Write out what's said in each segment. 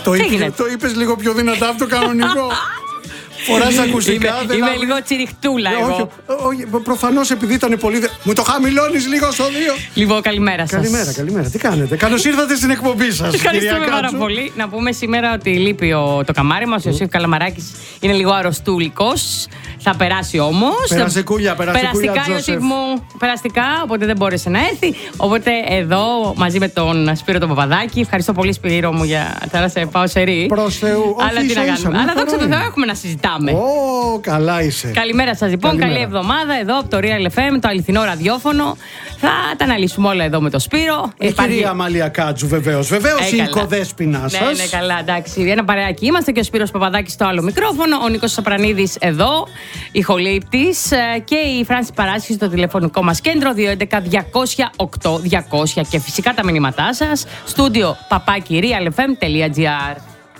Το είπες λίγο πιο δυνατά από το κανονικό. Φοράς ακουστικά. Είμαι λίγο τσιριχτούλα εγώ. Όχι, προφανώς επειδή ήταν πολύ. Μου το χαμηλώνεις λίγο στο 2. Λοιπόν, καλημέρα σας. Καλημέρα. Τι κάνετε? Καλώς ήρθατε στην εκπομπή σας. Ευχαριστούμε πάρα πολύ. Να πούμε σήμερα ότι λείπει το καμάρι μας. Ο Ιωσήφ Καλαμαράκης είναι λίγο αρρωστούλικος. Θα περάσει όμως. Περαστικά, Ιωσήφ μου. Περαστικά, οπότε δεν μπόρεσε να έρθει. Οπότε εδώ μαζί με τον Σπύρο τον Παπαδάκη. Ευχαριστώ πολύ, Σπύρο μου, για τώρα σε πάω σε ρί. Προς Θεού. Αλλά τι να κάνουμε. Αλλά δόξα τω Θεώ έχουμε να συζητάμε. Καλά είσαι. Καλημέρα σας λοιπόν. Καλή εβδομάδα εδώ από το Real FM, το αληθινό ραδιόφωνο. Θα τα αναλύσουμε όλα εδώ με τον Σπύρο. Η κυρία Αμαλία Κάτζου, βεβαίως η οικοδέσποινά σας. Ναι, καλά, εντάξει. Ένα παρεάκι είμαστε και ο Σπύρος Παπαδάκης στο άλλο μικρόφωνο. Ο Νίκος Σαπρανίδης εδώ, ηχολήπτης, και η Φράνση Παράσχη στο τηλεφωνικό μας κέντρο 211-208-200. Και φυσικά τα μηνύματά σας. Στούντιο παπάκι realfm.gr.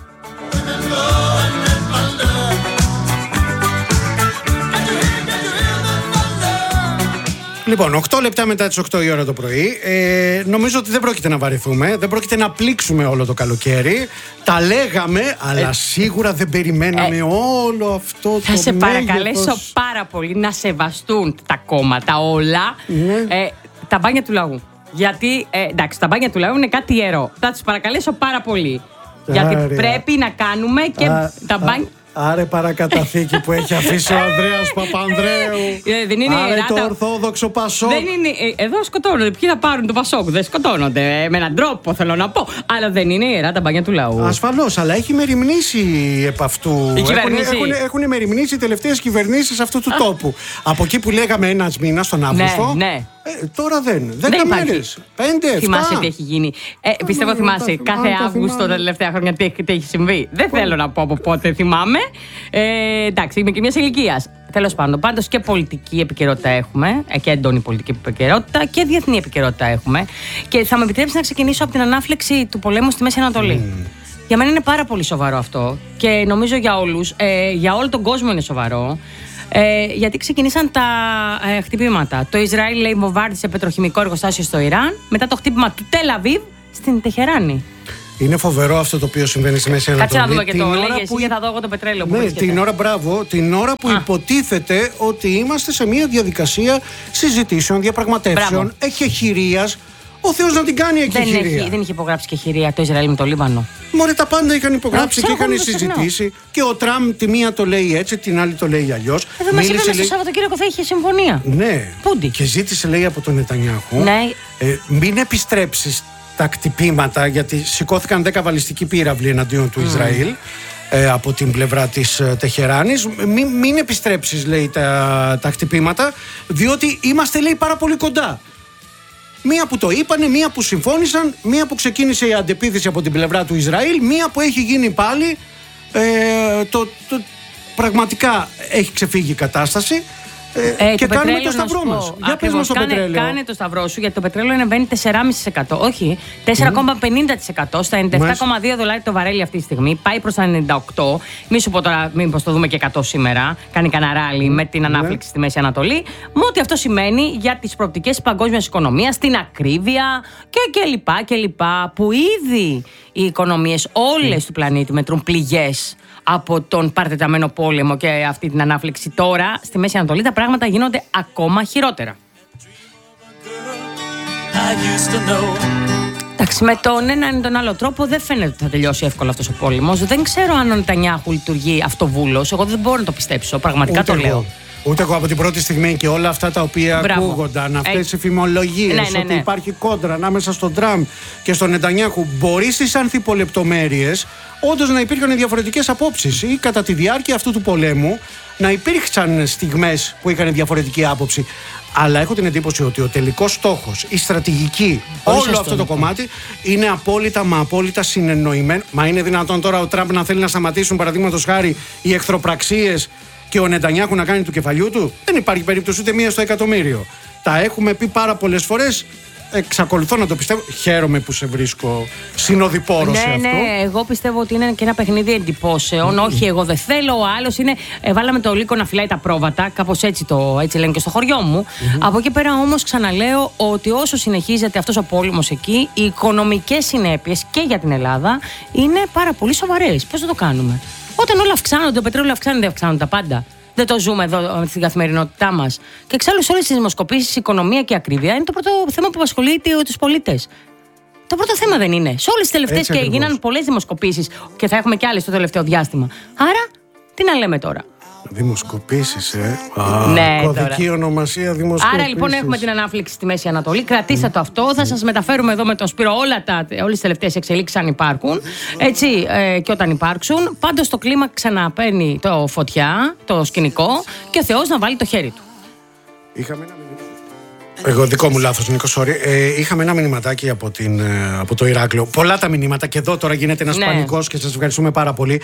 Λοιπόν, 8 λεπτά μετά τις 8 η ώρα το πρωί. Νομίζω ότι δεν πρόκειται να βαρεθούμε, δεν πρόκειται να πλήξουμε όλο το καλοκαίρι. Τα λέγαμε, αλλά σίγουρα δεν περιμέναμε όλο αυτό το μέγεθος. Θα σε παρακαλέσω πάρα πολύ να σεβαστούν τα κόμματα όλα τα μπάνια του λαού. Γιατί, εντάξει, τα μπάνια του λαού είναι κάτι ιερό. Θα τους παρακαλέσω πάρα πολύ. Γιατί πρέπει να κάνουμε και τα μπάνια. Άρε παρακαταθήκη που έχει αφήσει ο Ανδρέας Παπανδρέου. Δεν είναι Άρε ιερά, το ορθόδοξο Πασόκ. Δεν είναι, εδώ σκοτώνονται. Ποιοι θα πάρουν το Πασόκ? Δεν σκοτώνονται. Με έναν τρόπο θέλω να πω. Αλλά δεν είναι ιερά τα μπάνια του λαού. Ασφαλώς, αλλά έχει μεριμνήσει επ' αυτού. Έχουν μεριμνήσει οι τελευταίες κυβερνήσεις αυτού του τόπου. Από εκεί που λέγαμε ένας μήνας τον Αύγουστο. Ναι. Τώρα δεν. 10 μέρες. 5-7. Θυμάσαι τι έχει γίνει. Πιστεύω θυμάσαι κάθε Αύγουστο τα τελευταία χρόνια τι έχει συμβεί. Δεν θέλω να πω από πότε θυμάμαι. Εντάξει, είμαι και μια ηλικία. Τέλος πάντων, πάντως και πολιτική επικαιρότητα έχουμε, και έντονη πολιτική επικαιρότητα και διεθνή επικαιρότητα έχουμε. Και θα με επιτρέψει να ξεκινήσω από την ανάφλεξη του πολέμου στη Μέση Ανατολή. Για μένα είναι πάρα πολύ σοβαρό αυτό και νομίζω για όλους, για όλο τον κόσμο είναι σοβαρό. Γιατί ξεκινήσαν τα χτυπήματα. Το Ισραήλ, λέει, βομβάρδισε πετροχημικό εργοστάσιο στο Ιράν μετά το χτύπημα του Τελ Αβίβ στην Τεχεράνη. Είναι φοβερό αυτό το οποίο συμβαίνει στη Μέση Ανατολή. Κάτσε να δούμε και το λέγε εσύ και θα δω εγώ το πετρέλαιο που βρίσκεται. Την ώρα που υποτίθεται ότι είμαστε σε μια διαδικασία συζητήσεων, διαπραγματεύσεων, εκεχηρίας. Ο Θεός να την κάνει εκεχηρία. Δεν είχε υπογράψει και χειρία το Ισραήλ με το Λίβανο. Μωρέ, τα πάντα είχαν υπογράψει και είχαν συζητήσει. Και ο Τραμπ τη μία το λέει έτσι, την άλλη το λέει αλλιώς. Εδώ μας είπαμε στο Σαββατοκύριακο θα είχε συμφωνία. Ναι. Πούντι. Και ζήτησε, λέει, από τον Νετανιάχου μην επιστρέψεις τα κτυπήματα, γιατί σηκώθηκαν 10 βαλιστικοί πύραυλοι εναντίον του Ισραήλ από την πλευρά της Τεχεράνης. Μην επιστρέψεις, λέει, τα χτυπήματα, διότι είμαστε, λέει, πάρα πολύ κοντά. Μία που το είπανε, μία που συμφώνησαν, μία που ξεκίνησε η αντεπίθεση από την πλευρά του Ισραήλ, μία που έχει γίνει πάλι. Πραγματικά έχει ξεφύγει η κατάσταση. Και κάνουμε το σταυρό μας. Για πες μας το πετρέλαιο. Κάνε το σταυρό σου, γιατί το πετρέλαιο ανεβαίνει 4,5%. Όχι, 4,50% στα 97,2 δολάρια το βαρέλι αυτή τη στιγμή. Πάει προς τα 98. Μη σου πω τώρα, μήπως το δούμε και 100 σήμερα. Κάνει κανένα ράλι με την ανάφλεξη στη Μέση Ανατολή. Με ό,τι αυτό σημαίνει για τις προοπτικές της παγκόσμιας οικονομίας, την ακρίβεια και λοιπά. Που ήδη οι οικονομίες όλες του πλανήτη μετρούν πληγές από τον παρατεταμένο πόλεμο και αυτή την ανάφλεξη. Τώρα στη Μέση Ανατολή τα πράγματα γίνονται ακόμα χειρότερα. Εντάξει, με τον έναν ή τον άλλο τρόπο δεν φαίνεται ότι θα τελειώσει εύκολα αυτός ο πόλεμος. Δεν ξέρω αν ο Νετανιάχου λειτουργεί αυτοβούλος. Εγώ δεν μπορώ να το πιστέψω. Πραγματικά το λέω. Ούτε εγώ από την πρώτη στιγμή και όλα αυτά τα οποία ακούγονταν, αυτές οι φημολογίες, ότι υπάρχει κόντρα ανάμεσα στον Τραμπ και στον Νετανιάχου, μπορεί στις ανθιπολεπτομέρειες όντως να υπήρχαν διαφορετικές απόψεις ή κατά τη διάρκεια αυτού του πολέμου να υπήρξαν στιγμές που είχαν διαφορετική άποψη. Αλλά έχω την εντύπωση ότι ο τελικός στόχος, η στρατηγική, όλο αυτό το κομμάτι είναι απόλυτα συνεννοημένο. Μα είναι δυνατόν τώρα ο Τραμπ να θέλει να σταματήσουν, παραδείγματος χάρη, οι εχθροπραξίες και ο Νετανιάχου να κάνει του κεφαλιού του? Δεν υπάρχει περίπτωση ούτε μία στο εκατομμύριο. Τα έχουμε πει πάρα πολλές φορές. εξακολουθώ να το πιστεύω. Χαίρομαι που σε βρίσκω συνοδοιπόρο σε αυτό. Ναι, εγώ πιστεύω ότι είναι και ένα παιχνίδι εντυπώσεων. Όχι, εγώ δεν θέλω. Ο άλλος είναι. Βάλαμε το λύκο να φυλάει τα πρόβατα. Κάπως έτσι λένε και στο χωριό μου. Από εκεί πέρα όμως ξαναλέω ότι όσο συνεχίζεται αυτός ο πόλεμος εκεί, οι οικονομικές συνέπειες και για την Ελλάδα είναι πάρα πολύ σοβαρές. Πώς θα το κάνουμε? Όταν όλα αυξάνονται, το πετρέλαιο αυξάνεται, δεν αυξάνονται τα πάντα. Δεν το ζούμε εδώ στην καθημερινότητά μας. Και εξάλλου σε όλες τις δημοσκοπήσεις, η οικονομία και η ακρίβεια είναι το πρώτο θέμα που απασχολεί τους πολίτες. Το πρώτο θέμα δεν είναι? Σε όλες τις τελευταίες και γίνανε πολλές δημοσκοπήσεις και θα έχουμε και άλλες στο τελευταίο διάστημα. Άρα, τι να λέμε τώρα? Δημοσκοπήσεις, ναι, κωδική ονομασία δημοσκοπήσεις. Άρα λοιπόν έχουμε την ανάφλεξη στη Μέση Ανατολή. Κρατήστε το αυτό. Θα σας μεταφέρουμε εδώ με τον Σπύρο όλες τις τελευταίες εξελίξεις αν υπάρχουν. Έτσι, και όταν υπάρξουν. Πάντως το κλίμα ξαναπαίρνει το φωτιά, το σκηνικό, και ο Θεός να βάλει το χέρι του. Είχαμε ένα Εγώ, δικό μου λάθος, Νίκο, sorry. Είχαμε ένα μηνυματάκι από το Ηράκλειο. Πολλά τα μηνύματα και εδώ τώρα γίνεται ένας πανικός και σας ευχαριστούμε πάρα πολύ.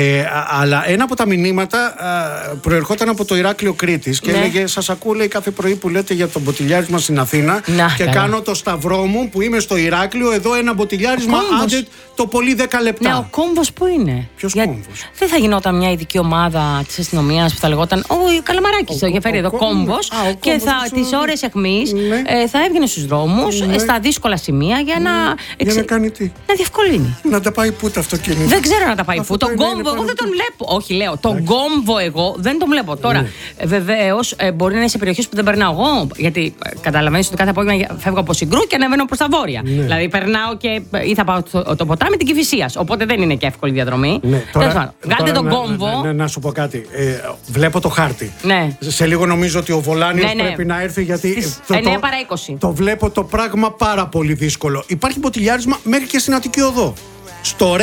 Αλλά ένα από τα μηνύματα προερχόταν από το Ηράκλειο Κρήτης και έλεγε: σας ακούω, λέει, κάθε πρωί που λέτε για το μποτιλιάρισμα στην Αθήνα και κάνω το σταυρό μου που είμαι στο Ηράκλειο. Εδώ ένα μποτιλιάρισμα, άντε το πολύ 10 λεπτά. Ναι, ο κόμβος που είναι? Ποιος κόμβος? Δεν θα γινόταν μια ειδική ομάδα της αστυνομίας που θα λεγόταν ο Καλαμαράκης, το γεφέρι εδώ κόμβος, και τις ώρες αιχμής θα έβγαινε στους δρόμους, στα δύσκολα σημεία για να. Για να κάνει τι? Να διευκολύνει. Να τα πάει πού το αυτοκίνητο? Δεν ξέρω να τα πάει πού. Τον κόμβο εγώ δεν τον βλέπω. Όχι, λέω. Τον κόμβο εγώ δεν τον βλέπω. Τώρα, βεβαίως, μπορεί να είναι σε περιοχές που δεν περνάω εγώ. Γιατί καταλαβαίνεις ότι κάθε απόγευμα φεύγω από Συγκρού και ανεβαίνω προς τα βόρεια. Δηλαδή, περνάω και ή θα πάω το ποτάμι την Κηφισίας. Οπότε δεν είναι και εύκολη διαδρομή. Βγάλτε τον κόμβο. Να σου πω κάτι. Βλέπω το χάρτη. Σε λίγο νομίζω ότι ο Βολάνιος πρέπει να έρθει γιατί. 9 παρά 20. Το βλέπω το πράγμα πάρα πολύ δύσκολο. Υπάρχει μποτιλιάρισμα μέχρι και στην Αττική Οδό. Στο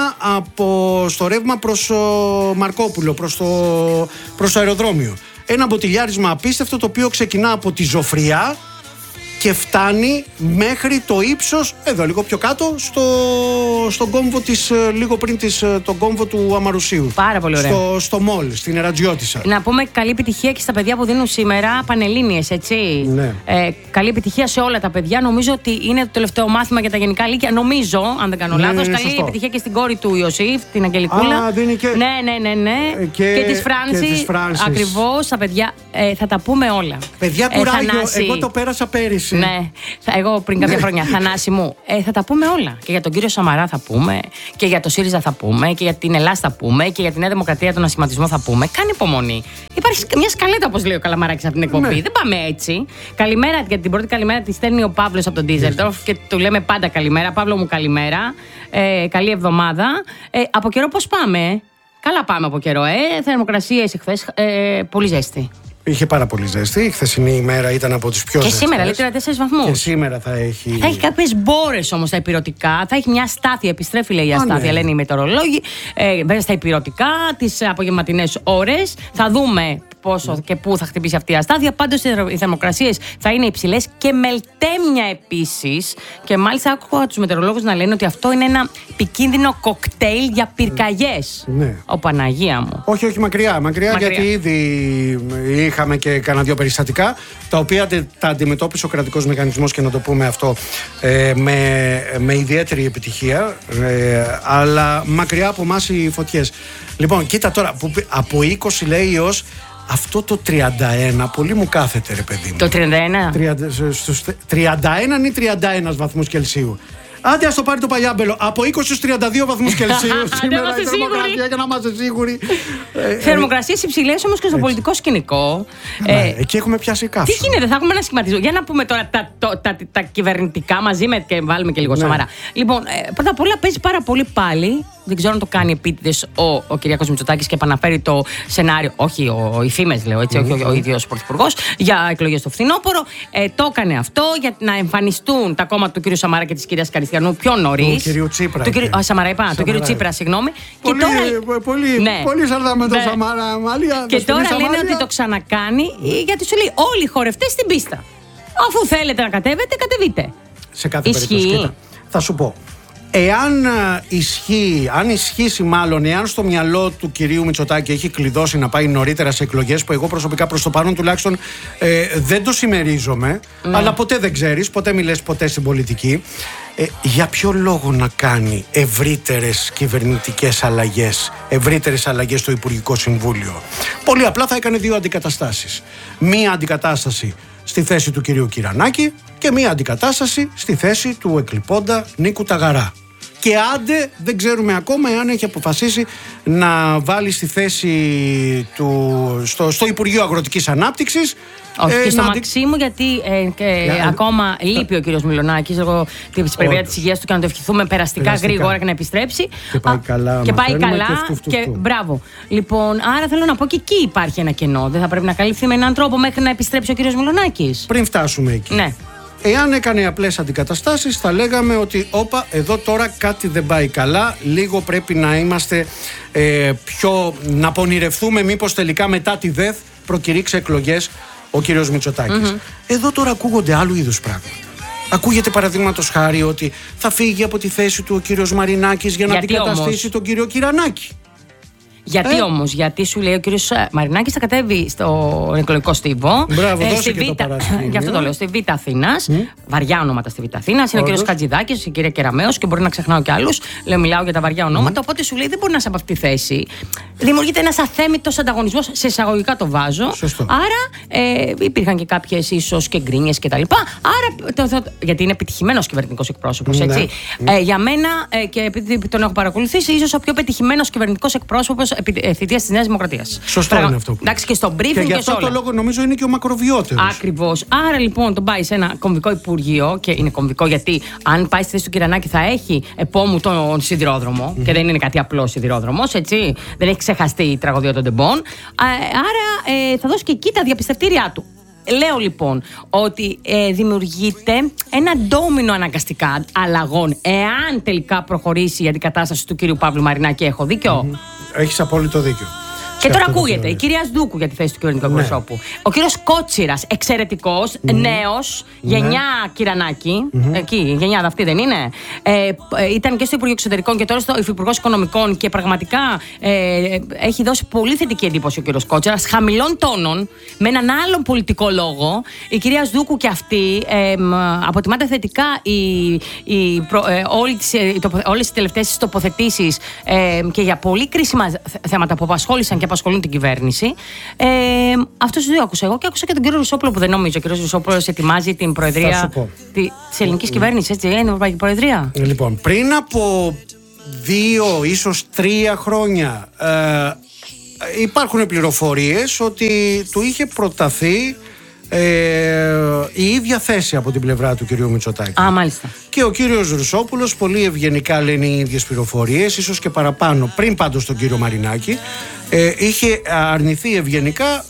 ρεύμα προς Μαρκόπουλο, προς το αεροδρόμιο. Ένα μποτιλιάρισμα απίστευτο, το οποίο ξεκινά από τη Ζωφριά και φτάνει μέχρι το ύψος, εδώ λίγο πιο κάτω, στον κόμβο λίγο πριν τον κόμβο του Αμαρουσίου. Πάρα πολύ ωραία. Στο μόλ, στην Ερατζιώτισσα. Να πούμε καλή επιτυχία και στα παιδιά που δίνουν σήμερα Πανελλήνιες, έτσι. Ναι. Καλή επιτυχία σε όλα τα παιδιά. Νομίζω ότι είναι το τελευταίο μάθημα για τα γενικά λύκεια. Νομίζω, αν δεν κάνω λάθος. Καλή επιτυχία και στην κόρη του Ιωσήφ, την Αγγελικούλα. δίνει και. Ναι. Και της Φράνση. Ακριβώς, τα παιδιά. Θα τα πούμε όλα. Παιδιά, κουράγιο. Εγώ το πέρασα πέρυσι. Ναι, εγώ πριν κάποια χρόνια. Θανάση μου, θα τα πούμε όλα. Και για τον κύριο Σαμαρά θα πούμε, και για το ΣΥΡΙΖΑ θα πούμε, και για την Ελλάδα θα πούμε, και για τη Νέα Δημοκρατία, τον ασχηματισμό θα πούμε. Κάνε υπομονή. Υπάρχει μια σκαλέτα, όπως λέει ο Καλαμαράκης, από την εκπομπή. Ναι. Δεν πάμε έτσι. Καλημέρα, για την πρώτη καλημέρα τη στέλνει ο Παύλος από τον Ντίζελντορφ και του λέμε πάντα καλημέρα. Παύλο μου, καλημέρα. Καλή εβδομάδα. Από καιρό πώς πάμε? Καλά πάμε από καιρό. Θερμοκρασίες εχθές, πολύ ζέστη. Είχε πάρα πολύ ζέστη. Η χθεσινή ημέρα ήταν από τις πιο ζεστές. Και σήμερα λέει 34 βαθμούς. Και σήμερα θα έχει. Θα έχει κάποιες μπόρες όμως στα υπηρετικά. Θα έχει μια αστάθεια. Επιστρέφει, λέει, η αστάθεια, λένε οι μετεωρολόγοι. Βέβαια στα υπηρετικά, τις απογευματινές ώρες. Θα δούμε πόσο και πού θα χτυπήσει αυτή η αστάθεια. Πάντως οι θερμοκρασίες θα είναι υψηλές και μελτέμια επίσης. Και μάλιστα άκουγα τους μετεωρολόγους να λένε ότι αυτό είναι ένα επικίνδυνο κοκτέιλ για πυρκαγιές. Ναι. Ο Παναγία μου. Όχι, μακριά, γιατί ήδη είχαμε και κανένα δύο περιστατικά, τα οποία τα αντιμετώπισε ο κρατικός μηχανισμός, και να το πούμε αυτό, με ιδιαίτερη επιτυχία, αλλά μακριά από εμάς οι φωτιές. Λοιπόν, κοίτα τώρα, από 20 λέει ως αυτό το 31, πολύ μου κάθεται, ρε παιδί μου. Το 31? 31 ή 31 βαθμούς Κελσίου. Άντε, ας το πάρει το Παλιάμπελο. Από 20 στους 32 βαθμούς Κελσίου σήμερα η θερμοκρασία, για να είμαστε σίγουροι. Θερμοκρασίες υψηλές όμως και στο πολιτικό σκηνικό. Εκεί έχουμε πιάσει καύσωνα. Τι γίνεται, θα έχουμε ένα σχηματισμό. Για να πούμε τώρα τα κυβερνητικά μαζί και βάλουμε και λίγο Σαμαρά. Λοιπόν, πρώτα απ' όλα παίζει πάρα πολύ πάλι. Δεν ξέρω αν το κάνει επίτηδες ο Κυριάκος Μητσοτάκης και επαναφέρει το σενάριο. Όχι, οι φήμες λέω έτσι, όχι ο ίδιος πρωθυπουργός, για εκλογές στο φθινόπωρο. Το έκανε αυτό για να εμφανιστούν τα κόμματα του κ. Σαμαρά και της κυρίας Καριστιανού πιο νωρίς. Του κ. Τσίπρα. Σαμαρά είπα, του κ. Τσίπρα, συγγνώμη. Πολύ σαρδά με τον Σαμαρά. Και τώρα λένε ότι το ξανακάνει γιατί σου λέει όλοι οι χορευτές στην πίστα. Αφού θέλετε να κατέβετε, κατεβείτε. Σε κάθε περίπτωση. Θα σου πω. αν ισχύσει μάλλον, εάν στο μυαλό του κυρίου Μητσοτάκη έχει κλειδώσει να πάει νωρίτερα σε εκλογές, που εγώ προσωπικά προς το παρόν τουλάχιστον δεν το συμμερίζομαι, αλλά ποτέ δεν ξέρεις, ποτέ μιλες ποτέ στην πολιτική, για ποιο λόγο να κάνει ευρύτερες κυβερνητικές αλλαγές, ευρύτερες αλλαγές στο Υπουργικό Συμβούλιο? Πολύ απλά θα έκανε 2 αντικαταστάσεις. Μία αντικατάσταση στη θέση του κυρίου Κυρανάκη και μία αντικατάσταση στη θέση του εκλειπώντα Νίκου Ταγαρά. Και άντε δεν ξέρουμε ακόμα εάν έχει αποφασίσει να βάλει στη θέση του στο Υπουργείο Αγροτικής Ανάπτυξης. Όχι, και στο Μαξίμου, γιατί ακόμα λείπει ο κύριος Μιλονάκης λόγω της περιπέτειας της υγείας του, και να το ευχηθούμε περαστικά γρήγορα και να επιστρέψει. Και πάει καλά. Και μπράβο. Λοιπόν, άρα θέλω να πω και εκεί υπάρχει ένα κενό. Δεν θα πρέπει να καλυφθεί με έναν τρόπο μέχρι να επιστρέψει ο κύριος Μιλονάκης? Πριν φτάσουμε εκεί. Ναι. Εάν έκανε απλές αντικαταστάσεις, θα λέγαμε ότι όπα, εδώ τώρα κάτι δεν πάει καλά, λίγο πρέπει να είμαστε να πονηρευτούμε μήπως τελικά μετά τη ΔΕΘ προκηρύξει εκλογές ο κύριος Μητσοτάκης. Εδώ τώρα ακούγονται άλλου είδους πράγματα. Ακούγεται παραδείγματος χάρη ότι θα φύγει από τη θέση του ο κύριος Μαρινάκης για να αντικαταστήσει τον κύριο Κυρανάκη. Γιατί όμως, γιατί σου λέει ο κύριος Μαρινάκης θα κατέβει στο εκλογικό στίβο. Μπράβο, δώσε και το παρασκήνιο. Γι' αυτό το λέω, στη Β' Αθήνας. Βαριά ονόματα στη Β' Αθήνας. Είναι ο κύριος Χατζηδάκης, η κυρία Κεραμέως, και μπορεί να ξεχνάω κι άλλους. Μιλάω για τα βαριά ονόματα. Οπότε σου λέει δεν μπορεί να είσαι από αυτή τη θέση. Δημιουργείται ένας αθέμητος ανταγωνισμός, σε εισαγωγικά το βάζω. Σωστό. Άρα υπήρχαν και κάποιες ίσως και γκρίνιες κτλ. Άρα, γιατί είναι επιτυχημένος κυβερνητικός εκπρόσωπος, έτσι. Για μένα, και επειδή τον έχω παρακολουθήσει, ίσως ο πιο πετυχημένος κυβερνητικός εκπρόσωπος θητείας της Νέας Δημοκρατίας. Σωστό είναι αυτό. Εντάξει, και στο briefing και γι' αυτό το λόγο νομίζω είναι και ο μακροβιότερος. Ακριβώς. Άρα λοιπόν τον πάει σε ένα κομβικό υπουργείο, και είναι κομβικό γιατί αν πάει στη θέση του Κυρανάκη θα έχει επόμου τον σιδηρόδρομο, και δεν είναι κάτι απλό σιδηρόδρομος, έτσι. Δεν έχει ξεχαστεί η τραγωδία των τεμπών. Άρα θα δώσει και εκεί τα διαπιστευτήριά του. Λέω λοιπόν ότι δημιουργείται ένα ντόμινο αναγκαστικά αλλαγών εάν τελικά προχωρήσει η αντικατάσταση του κύριου Παύλου Μαρινάκη. Έχω δίκιο? Έχεις απόλυτο δίκιο. Και τώρα ακούγεται η κυρία Σδούκου για τη θέση του κυβερνητικού εκπροσώπου. Ο κύριος Κότσιρας, εξαιρετικός, νέος, γενιά Κυρανάκη. Εκεί, η γενιά αυτή δεν είναι? Ήταν και στο Υπουργείο Εξωτερικών και τώρα στο Υφυπουργός Οικονομικών, και πραγματικά έχει δώσει πολύ θετική εντύπωση ο κύριος Κότσιρας, χαμηλών τόνων, με έναν άλλον πολιτικό λόγο. Η κυρία Σδούκου και αυτή αποτιμάται θετικά όλες τις τελευταίες τοποθετήσεις και για πολύ κρίσιμα θέματα που απασχόλησαν και απασχολούν την κυβέρνηση. Αυτούς τους δύο άκουσα εγώ, και άκουσα και τον κύριο Ρουσόπουλο, που δεν νομίζω. Ο κύριος Ρουσόπουλος ετοιμάζει την προεδρία της ελληνικής κυβέρνησης, έτσι, την Ευρωπαϊκή Προεδρία. Λοιπόν, πριν από 2 ίσως 3 χρόνια υπάρχουν πληροφορίες ότι του είχε προταθεί η ίδια θέση από την πλευρά του κυρίου Μητσοτάκη. Μάλιστα. Και ο κύριος Ρουσόπουλος, πολύ ευγενικά λένε οι ίδιες πληροφορίες, ίσως και παραπάνω, πριν πάντως τον κύριο Μαρινάκη, είχε αρνηθεί ευγενικά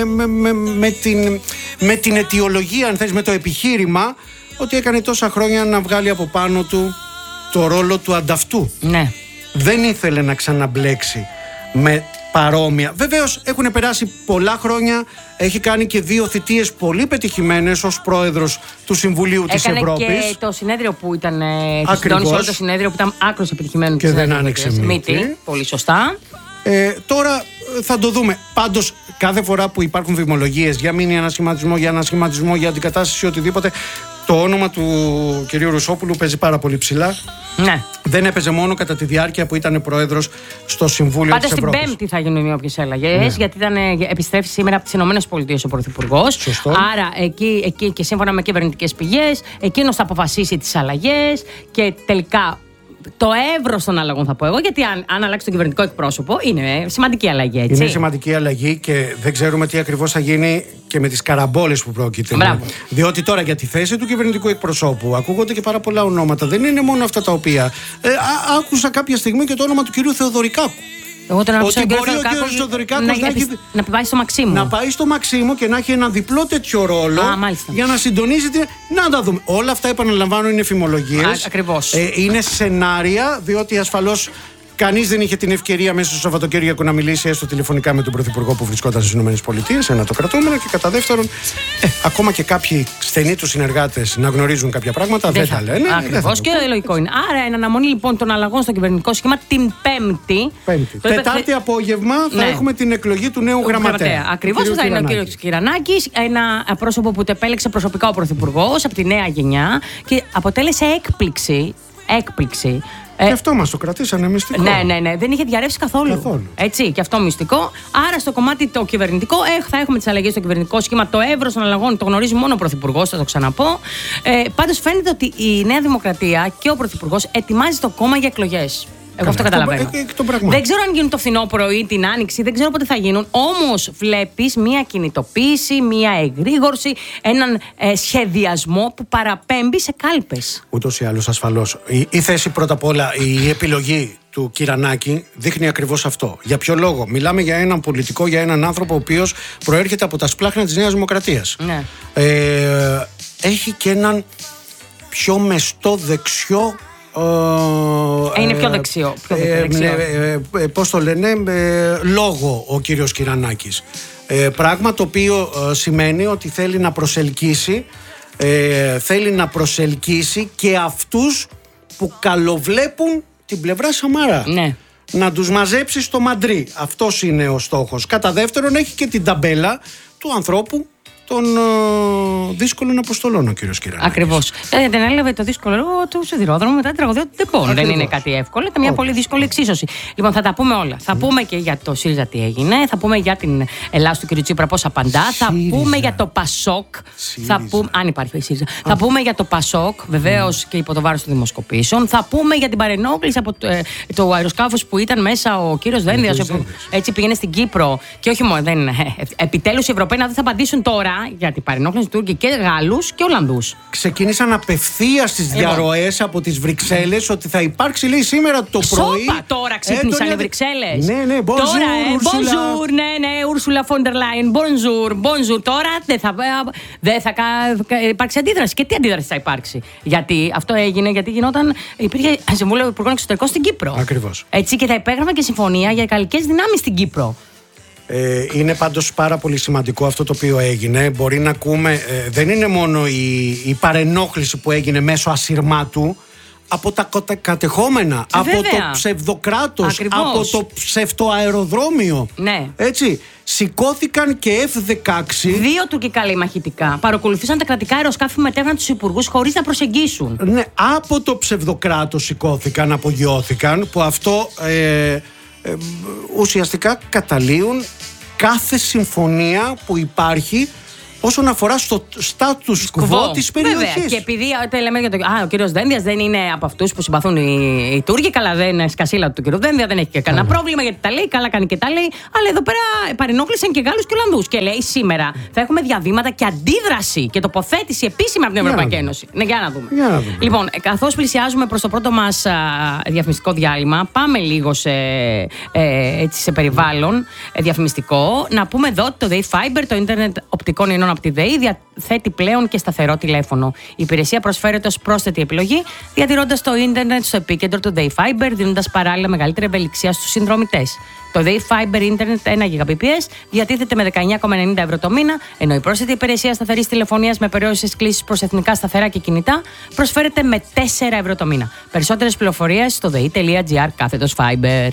με την αιτιολογία, αν θες, με το επιχείρημα ότι έκανε τόσα χρόνια να βγάλει από πάνω του το ρόλο του ανταυτού. Ναι. Δεν ήθελε να ξαναμπλέξει με παρόμοια. Βεβαίως έχουν περάσει πολλά χρόνια. Έχει κάνει και 2 θητείες πολύ πετυχημένες ως πρόεδρος του Συμβουλίου της Ευρώπης. Έκανε και το συνέδριο που ήταν. Συντόνισε όλο το συνέδριο που ήταν άκρως επιτυχημένο. Και δεν άνοιξε μύτη. Πολύ σωστά. Τώρα θα το δούμε. Πάντως, κάθε φορά που υπάρχουν φημολογίες για μήνυ ανασχηματισμό, για ανασχηματισμό, για αντικατάσταση, οτιδήποτε, το όνομα του κυρίου Ρουσόπουλου παίζει πάρα πολύ ψηλά. Ναι. Δεν έπαιζε μόνο κατά τη διάρκεια που ήταν πρόεδρος στο Συμβούλιο της Ευρώπης. Πάντως την Πέμπτη θα γίνουν όποιες αλλαγές, γιατί επιστρέφει σήμερα από τις ΗΠΑ ο Πρωθυπουργός. Σωστό. Άρα εκεί και σύμφωνα με κυβερνητικές πηγές, εκείνος θα αποφασίσει τις αλλαγές και τελικά. Το εύρος των αλλαγών θα πω εγώ, γιατί αν αλλάξει τον κυβερνητικό εκπρόσωπο είναι σημαντική αλλαγή, έτσι. Είναι σημαντική αλλαγή και δεν ξέρουμε τι ακριβώς θα γίνει και με τις καραμπόλες που πρόκειται. Μπράβο. Διότι τώρα για τη θέση του κυβερνητικού εκπροσώπου ακούγονται και πάρα πολλά ονόματα. Δεν είναι μόνο αυτά τα οποία. Άκουσα κάποια στιγμή και το όνομα του κυρίου Θεοδωρικάκου. Εγώ τον άκουσα ότι μπορεί ο κύριος Θεοδωρικάκος να πάει στο Μαξίμου. Να πάει στο Μαξίμου και να έχει ένα διπλό τέτοιο ρόλο για να συντονίζει. Να τα δούμε. Όλα αυτά, επαναλαμβάνω, είναι φημολογίες. Ακριβώς. Είναι σενάρια, διότι ασφαλώς Κανείς δεν είχε την ευκαιρία μέσα στο Σαββατοκύριακο να μιλήσει έστω τηλεφωνικά με τον Πρωθυπουργό που βρισκόταν στις ΗΠΑ, ένα το κρατούμενο, και κατά δεύτερον, ακόμα και κάποιοι στενοί του συνεργάτες να γνωρίζουν κάποια πράγματα δεν τα λένε. Ακριβώς, και λογικό είναι. Άρα, εν αναμονή λοιπόν των αλλαγών στο κυβερνητικό σχήμα, την Πέμπτη. Τετάρτη απόγευμα θα έχουμε την εκλογή του νέου γραμματέα. Ακριβώς, θα είναι ο κύριος Κυρανάκης, ένα πρόσωπο που το επέλεξε προσωπικά ο Πρωθυπουργός από τη νέα γενιά και αποτέλεσε έκπληξη. Και αυτό μας το κρατήσανε μυστικό. Ναι. Δεν είχε διαρρεύσει καθόλου. Έτσι, και αυτό μυστικό. Άρα, στο κομμάτι το κυβερνητικό, θα έχουμε τις αλλαγές στο κυβερνητικό σχήμα. Το εύρος των αλλαγών το γνωρίζει μόνο ο Πρωθυπουργός, θα το ξαναπώ. Πάντως, φαίνεται ότι η Νέα Δημοκρατία και ο Πρωθυπουργός ετοιμάζει το κόμμα για εκλογές. Εγώ αυτό καταλαβαίνω. Δεν ξέρω αν γίνουν το φθινόπωρο ή την άνοιξη, δεν ξέρω πότε θα γίνουν. Όμως βλέπεις μια κινητοποίηση, μια εγρήγορση, έναν σχεδιασμό που παραπέμπει σε κάλπες. Ούτως ή άλλως, ασφαλώς. Η θέση πρώτα απ' όλα, η επιλογή του Κυρανάκη δείχνει ακριβώς αυτό. Για ποιο λόγο? Μιλάμε για έναν πολιτικό, για έναν άνθρωπο ο οποίος προέρχεται από τα σπλάχνα της Νέας Δημοκρατίας. Ναι. Έχει και έναν πιο μεστό δεξιό. Είναι πιο δεξιό. Πώς το λένε, λόγο ο κύριος Κυρανάκης. Πράγμα το οποίο σημαίνει ότι θέλει να προσελκύσει και αυτούς που καλοβλέπουν την πλευρά Σαμαρά. Ναι. Να τους μαζέψει στο Μαντρί. Αυτός είναι ο στόχος. Κατά δεύτερον, έχει και την ταμπέλα του ανθρώπου των δύσκολων αποστολών ο κύριος Κυρανάκης. Ακριβώς. Δεν έλαβε το δύσκολο έργο του σιδηρόδρομου μετά την τραγωδία του Ντεπών. Δεν είναι κάτι εύκολο, είναι μια πολύ δύσκολη εξίσωση. Λοιπόν, θα τα πούμε όλα. Θα πούμε και για το ΣΥΡΙΖΑ τι έγινε, θα πούμε για την Ελλάδα του κ. Τσίπρα πώς απαντά, θα πούμε για το ΠΑΣΟΚ. Αν υπάρχει η ΣΥΡΙΖΑ. Θα πούμε για το ΠΑΣΟΚ, βεβαίως και υπό το βάρος των δημοσκοπήσεων. Θα πούμε για την παρενόχληση από το αεροσκάφος που ήταν μέσα ο κύριος Δένδιας, που έτσι πήγαινε στην Κύπρο. Και όχι μόνο, επιτέλους οι Ευρωπαίοι δεν θα απαντήσουν τώρα για την παρενόχληση Τούρκοι και Γάλλους και Ολλανδούς. Ξεκίνησαν απευθείας τις διαρροές από τις Βρυξέλλες ότι θα υπάρξει, λέει, σήμερα το πρωί. Σόπα, τώρα ξύπνησαν οι Βρυξέλλες. Ναι, bonjour, Ursula von der Leyen, bonjour. Τώρα δεν θα υπάρξει αντίδραση. Και τι αντίδραση θα υπάρξει? Γιατί αυτό έγινε, γιατί υπήρχε Συμβούλιο Υπουργών Εξωτερικών στην Κύπρο. Ακριβώς. Έτσι, και θα υπέγραφαν και συμφωνία για γαλλικές δυνάμεις στην Κύπρο. Είναι πάντως πάρα πολύ σημαντικό αυτό το οποίο έγινε. Μπορεί να ακούμε, δεν είναι μόνο η παρενόχληση που έγινε μέσω ασυρμάτου, από τα κατεχόμενα, από το ψευδοκράτος, από το ψευτοαεροδρόμιο. Ναι. Έτσι, σηκώθηκαν και F-16. 2 τουρκικά, λέει, μαχητικά. Παρακολουθήσαν τα κρατικά αεροσκάφη που μετέφεραν τους υπουργούς χωρίς να προσεγγίσουν. Ναι, από το ψευδοκράτος σηκώθηκαν, απογειώθηκαν, που αυτό ουσιαστικά καταλύουν κάθε συμφωνία που υπάρχει όσον αφορά στο status quo της περιοχής. Βέβαια. Και επειδή λέμε για ο κύριος Δένδιας δεν είναι από αυτούς που συμπαθούν οι Τούρκοι, καλά, δεν είναι σκασίλα του κύριου Δένδια, δεν έχει και κανένα πρόβλημα γιατί τα λέει, καλά κάνει και τα λέει. Αλλά εδώ πέρα παρενόχλησαν και Γάλλους και Ολλανδούς. Και λέει σήμερα θα έχουμε διαβήματα και αντίδραση και τοποθέτηση επίσημα από την Ευρωπαϊκή Ένωση. Ναι, για να δούμε. Λοιπόν, καθώς πλησιάζουμε προς το πρώτο μας διαφημιστικό διάλειμμα, πάμε λίγο σε περιβάλλον διαφημιστικό. Να πούμε εδώ ότι το Dayfiber, το ίντερνετ οπτικών ινών από τη ΔΕΗ, διαθέτει πλέον και σταθερό τηλέφωνο. Η υπηρεσία προσφέρεται ως πρόσθετη επιλογή, διατηρώντας το ίντερνετ στο επίκεντρο του Dayfiber, δίνοντας παράλληλα μεγαλύτερη ευελιξία στους συνδρομητές. Το Dayfiber ίντερνετ 1 Gbps διατίθεται με 19,90 ευρώ το μήνα, ενώ η πρόσθετη υπηρεσία σταθερής τηλεφωνίας με περιόρισες κλήσεις προς εθνικά σταθερά και κινητά προσφέρεται με 4 ευρώ το μήνα. Περισσότερες πληροφορίες στο dei.gr/fiber.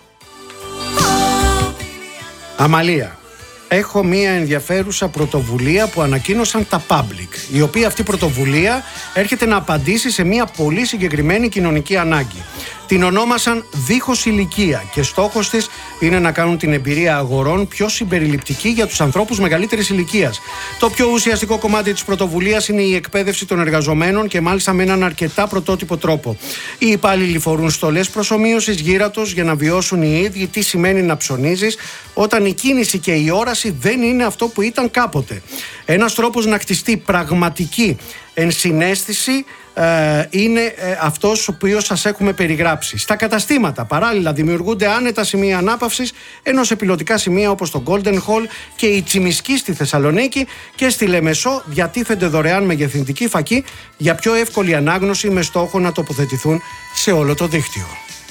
Αμαλία. Έχω μία ενδιαφέρουσα πρωτοβουλία που ανακοίνωσαν τα Public, η οποία αυτή πρωτοβουλία έρχεται να απαντήσει σε μία πολύ συγκεκριμένη κοινωνική ανάγκη. Την ονόμασαν Δίχως Ηλικία και στόχος της είναι να κάνουν την εμπειρία αγορών πιο συμπεριληπτική για τους ανθρώπους μεγαλύτερης ηλικίας. Το πιο ουσιαστικό κομμάτι της πρωτοβουλίας είναι η εκπαίδευση των εργαζομένων και μάλιστα με έναν αρκετά πρωτότυπο τρόπο. Οι υπάλληλοι φορούν στολές προσομοίωσης γύρατος για να βιώσουν οι ίδιοι τι σημαίνει να ψωνίζεις όταν η κίνηση και η όραση δεν είναι αυτό που ήταν κάποτε. Ένας τρόπος να κτιστεί πραγματική ενσυναίσθηση είναι αυτός ο οποίος σας έχουμε περιγράψει. Στα καταστήματα παράλληλα δημιουργούνται άνετα σημεία ανάπαυσης, ενώ σε πιλωτικά σημεία όπως το Golden Hall και η Τσιμισκή στη Θεσσαλονίκη και στη Λεμεσό διατίθενται δωρεάν μεγεθυντικοί φακοί για πιο εύκολη ανάγνωση με στόχο να τοποθετηθούν σε όλο το δίκτυο.